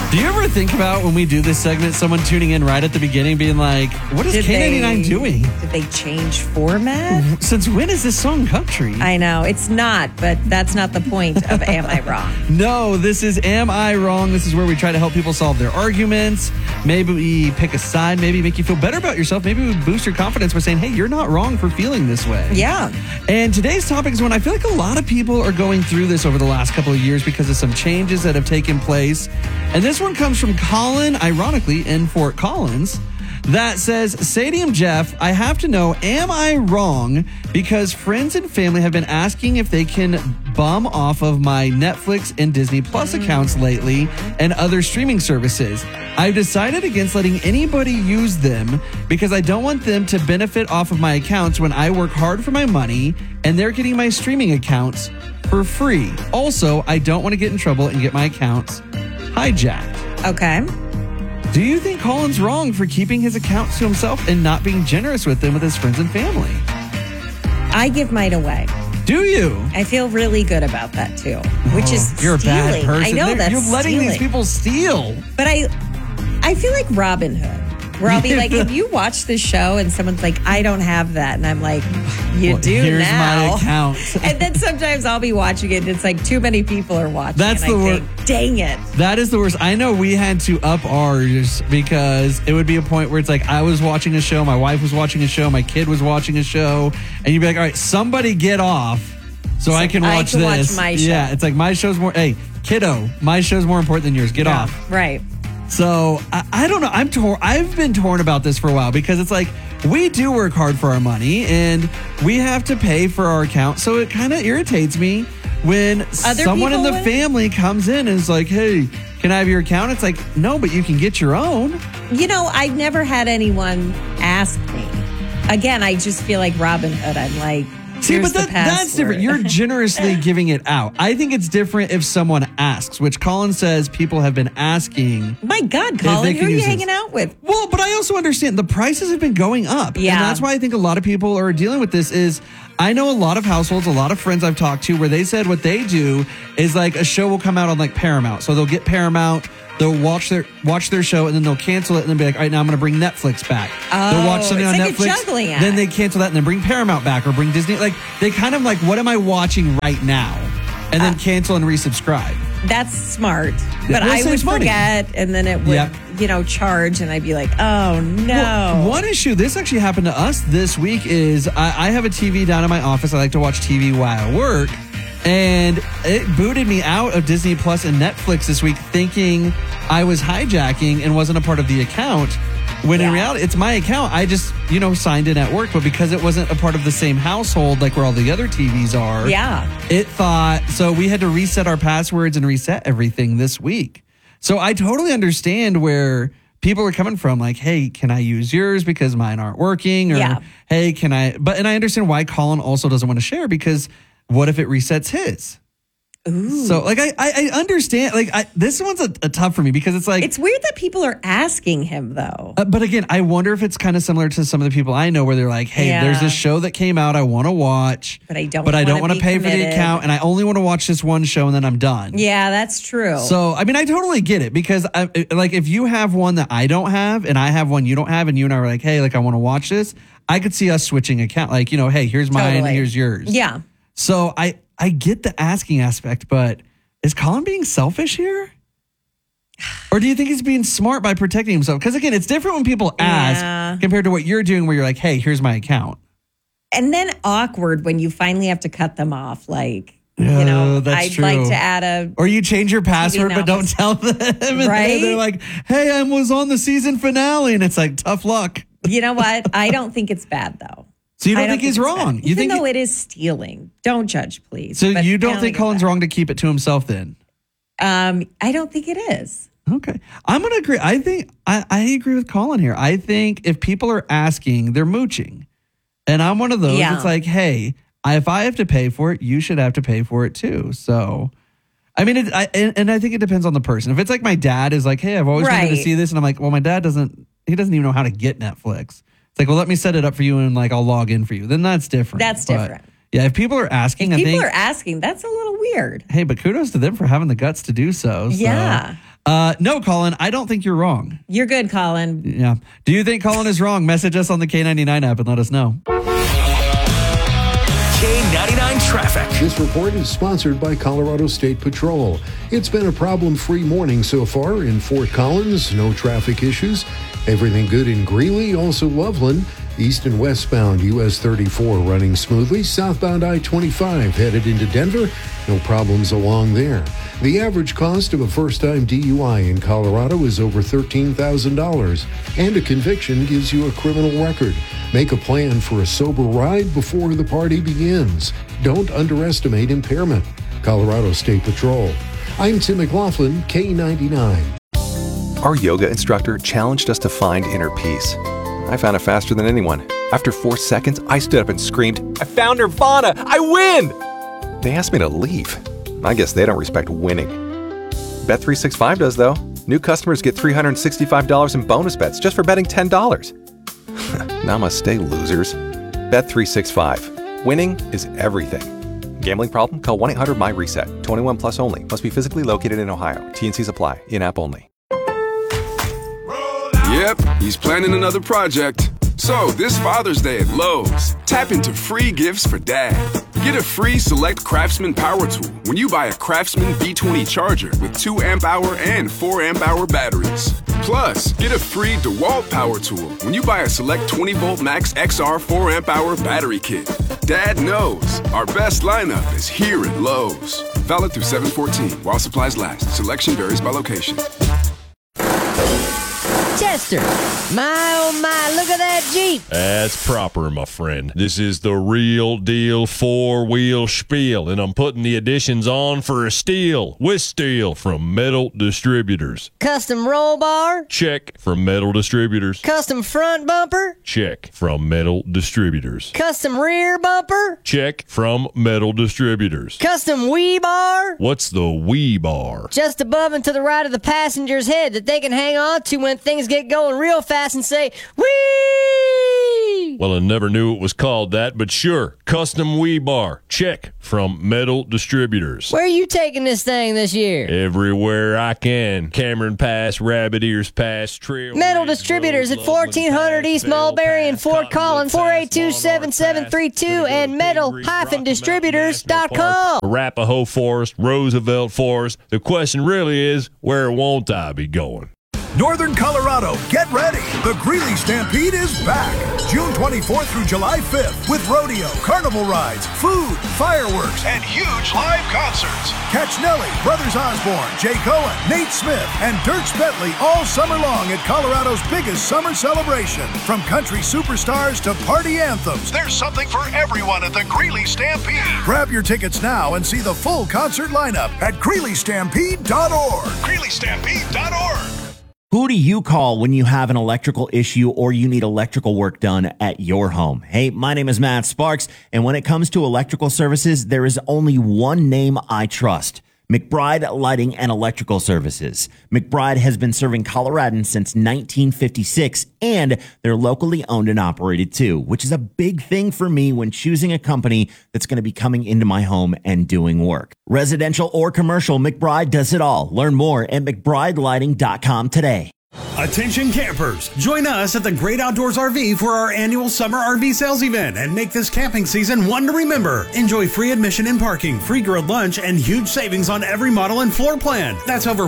Do you ever think about when we do this segment, someone tuning in right at the beginning being like, what is K99 doing? Did they change format? Since when is this song country? I know. It's not, but that's not the point of Am I Wrong? No, this is Am I Wrong? This is where we try to help people solve their arguments. Maybe we pick a side, maybe make you feel better about yourself. Maybe we boost your confidence by saying, hey, you're not wrong for feeling this way. Yeah. And today's topic is one I feel like a lot of people are going through this over the last couple of years because of some changes that have taken place. And this one comes from Colin, ironically, in Fort Collins, that says, Stadium Jeff, I have to know, am I wrong? Because friends and family have been asking if they can bum off of my Netflix and Disney Plus accounts lately and other streaming services. I've decided against letting anybody use them because I don't want them to benefit off of my accounts when I work hard for my money and they're getting my streaming accounts for free. Also, I don't want to get in trouble and get my accounts hijacked. Okay. Do you think Colin's wrong for keeping his accounts to himself and not being generous with them with his friends and family? I give mine away. Do you? I feel really good about that too, which is you're stealing. a bad person. I know that's You're letting these people steal. But I feel like Robin Hood, where I'll be like, have you watched this show? And someone's like, I don't have that. And I'm like, you do here's now. My account. And then sometimes I'll be watching it and it's like too many people are watching. That's the worst. Dang it. That is the worst. I know we had to up ours because it would be a point where it's like I was watching a show, my wife was watching a show, my kid was watching a show, and you'd be like, all right, somebody get off so I can watch this. Watch my show. Yeah, it's like my show's more, hey, kiddo, my show's more important than yours. Get off. Right. So I don't know. I'm torn. I've been torn about this for a while because it's like we do work hard for our money and we have to pay for our account. So it kind of irritates me when someone in the family comes in and is like, hey, can I have your account? It's like, no, but you can get your own. You know, I've never had anyone ask me. Again, I just feel like Robin Hood. I'm like, see, but that's different. You're generously giving it out. I think it's different if someone asks, which Colin says people have been asking. My God, Colin, who are you hanging out with? Well, but I also understand the prices have been going up. Yeah. And that's why I think a lot of people are dealing with this is I know a lot of households, a lot of friends I've talked to where they said what they do is like a show will come out on like Paramount. So they'll get Paramount. They'll watch their show and then they'll cancel it and then be like, all right, now I'm going to bring Netflix back. They'll watch something on like Netflix. A juggling act. Then they cancel that and then bring Paramount back or bring Disney. Like they kind of like, what am I watching right now? And then cancel and resubscribe. That's smart. But I would forget and then it would, charge and I'd be like, oh no. Well, one issue, this actually happened to us this week is I have a TV down in my office. I like to watch TV while I work. And it booted me out of Disney Plus and Netflix this week thinking I was hijacking and wasn't a part of the account. When in reality, it's my account. I just, signed in at work. But because it wasn't a part of the same household like where all the other TVs are, it thought, so we had to reset our passwords and reset everything this week. So I totally understand where people are coming from. Like, hey, can I use yours because mine aren't working? Or, hey, can I? And I understand why Colin also doesn't want to share because what if it resets his? Ooh. So, like, I understand. Like, this one's a tough for me because it's like... It's weird that people are asking him, though. But again, I wonder if it's kind of similar to some of the people I know where they're like, hey, there's this show that came out I want to watch. But I don't want to pay for the account. And I only want to watch this one show and then I'm done. Yeah, that's true. So, I mean, I totally get it because, if you have one that I don't have and I have one you don't have and you and I are like, hey, like, I want to watch this, I could see us switching account. Like, hey, here's mine, here's yours. Yeah. So, I get the asking aspect, but is Colin being selfish here? Or do you think he's being smart by protecting himself? Because again, it's different when people ask compared to what you're doing where you're like, hey, here's my account. And then awkward when you finally have to cut them off. Like, I'd like to add a... Or you change your password but don't tell them. And right? They're like, hey, I was on the season finale. And it's like, tough luck. You know what? I don't think it's bad, though. So you don't think he's wrong? Even though it is stealing. Don't judge, please. So you don't think Colin's wrong to keep it to himself then? I don't think it is. Okay. I'm going to agree. I think I agree with Colin here. I think if people are asking, they're mooching. And I'm one of those. It's like, hey, if I have to pay for it, you should have to pay for it too. So, I mean, I think it depends on the person. If it's like my dad is like, hey, I've always wanted to see this. And I'm like, well, my dad doesn't even know how to get Netflix. It's like, well, let me set it up for you and like I'll log in for you. Then that's different. That's different. Yeah, if people are asking, that's a little weird. Hey, but kudos to them for having the guts to do so. Yeah. No, Colin, I don't think you're wrong. You're good, Colin. Yeah. Do you think Colin is wrong? Message us on the K99 app and let us know. K99 Traffic. This report is sponsored by Colorado State Patrol. It's been a problem-free morning so far in Fort Collins. No traffic issues. Everything good in Greeley, also Loveland. East and westbound US 34 running smoothly. Southbound I-25 headed into Denver. No problems along there. The average cost of a first-time DUI in Colorado is over $13,000, and a conviction gives you a criminal record. Make a plan for a sober ride before the party begins. Don't underestimate impairment. Colorado State Patrol. I'm Tim McLaughlin, K99. Our yoga instructor challenged us to find inner peace. I found it faster than anyone. After 4 seconds, I stood up and screamed, "I found Nirvana! I win!" They asked me to leave. I guess they don't respect winning. Bet365 does, though. New customers get $365 in bonus bets just for betting $10. Namaste, losers. Bet365. Winning is everything. Gambling problem? Call 1-800-MY-RESET. 21 plus only. Must be physically located in Ohio. T&Cs apply. In-app only. Yep, he's planning another project. So, this Father's Day at Lowe's, tap into free gifts for Dad. Get a free Select Craftsman power tool when you buy a Craftsman B20 charger with 2 amp-hour and 4 amp-hour batteries. Plus, get a free DeWalt power tool when you buy a Select 20-volt Max XR 4 amp-hour battery kit. Dad knows our best lineup is here at Lowe's. Valid through 7/14 while supplies last. Selection varies by location. Chester, my oh my, look at that Jeep. That's proper, my friend. This is the real deal 4-wheel spiel, and I'm putting the additions on for a steal with steel from Metal Distributors. Custom roll bar? Check from Metal Distributors. Custom front bumper? Check from Metal Distributors. Custom rear bumper? Check from Metal Distributors. Custom whee bar? What's the whee bar? Just above and to the right of the passenger's head that they can hang on to when things get going real fast and say, whee! Well, I never knew it was called that, but sure, custom whee bar. Check from Metal Distributors. Where are you taking this thing this year? Everywhere I can. Cameron Pass, Rabbit Ears Pass, Trail. Metal Distributors at 1400 East Mulberry in Fort Collins, 482-7732 and metal-distributors.com. Arapahoe Forest, Roosevelt Forest. The question really is, where won't I be going? Northern Colorado, get ready. The Greeley Stampede is back. June 24th through July 5th with rodeo, carnival rides, food, fireworks, and huge live concerts. Catch Nelly, Brothers Osborne, Jay Cohen, Nate Smith, and Dierks Bentley all summer long at Colorado's biggest summer celebration. From country superstars to party anthems, there's something for everyone at the Greeley Stampede. Grab your tickets now and see the full concert lineup at GreeleyStampede.org. GreeleyStampede.org. Who do you call when you have an electrical issue or you need electrical work done at your home? Hey, my name is Matt Sparks, and when it comes to electrical services, there is only one name I trust: McBride Lighting and Electrical Services. McBride has been serving Coloradans since 1956, and they're locally owned and operated too, which is a big thing for me when choosing a company that's going to be coming into my home and doing work. Residential or commercial, McBride does it all. Learn more at McBrideLighting.com today. Attention campers, join us at the Great Outdoors RV for our annual summer RV sales event and make this camping season one to remember. Enjoy free admission and parking, free grilled lunch, and huge savings on every model and floor plan. That's over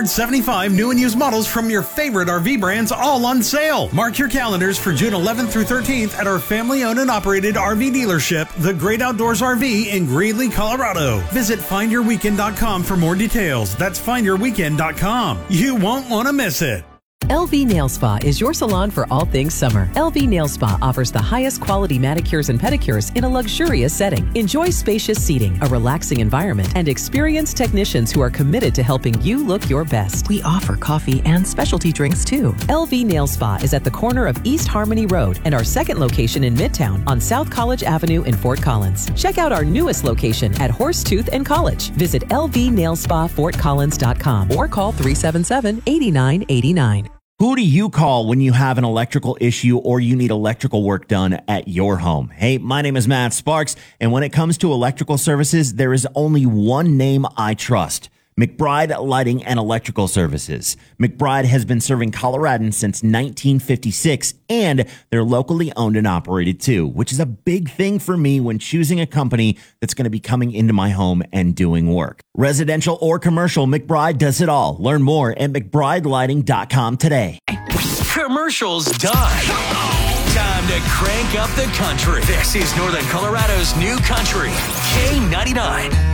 175 new and used models from your favorite RV brands all on sale. Mark your calendars for June 11th through 13th at our family-owned and operated RV dealership, the Great Outdoors RV in Greeley, Colorado. Visit findyourweekend.com for more details. That's findyourweekend.com. You won't want to miss it. LV Nail Spa is your salon for all things summer. LV Nail Spa offers the highest quality manicures and pedicures in a luxurious setting. Enjoy spacious seating, a relaxing environment, and experienced technicians who are committed to helping you look your best. We offer coffee and specialty drinks too. LV Nail Spa is at the corner of East Harmony Road and our second location in Midtown on South College Avenue in Fort Collins. Check out our newest location at Horsetooth and College. Visit lvnailspafortcollins.com or call 377-8989. Who do you call when you have an electrical issue or you need electrical work done at your home? Hey, my name is Matt Sparks, and when it comes to electrical services, there is only one name I trust: McBride Lighting and Electrical Services. McBride has been serving Coloradans since 1956, and they're locally owned and operated too, which is a big thing for me when choosing a company that's going to be coming into my home and doing work. Residential or commercial, McBride does it all. Learn more at McBrideLighting.com today. Commercials done. Time to crank up the country. This is Northern Colorado's new country, K99.